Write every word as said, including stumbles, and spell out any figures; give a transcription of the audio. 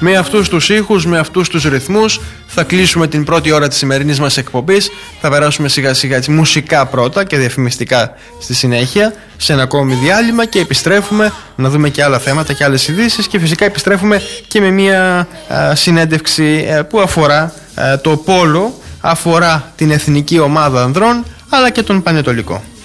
Με αυτούς τους ήχους, με αυτούς τους ρυθμούς θα κλείσουμε την πρώτη ώρα της σημερινής μας εκπομπής. Θα περάσουμε σιγά σιγά έτσι, μουσικά πρώτα και διαφημιστικά στη συνέχεια, σε ένα ακόμη διάλειμμα, και επιστρέφουμε να δούμε και άλλα θέματα και άλλες ειδήσεις, και φυσικά επιστρέφουμε και με μια α, συνέντευξη α, που αφορά α, το πόλο, αφορά την εθνική ομάδα ανδρών αλλά και τον πανετολικό.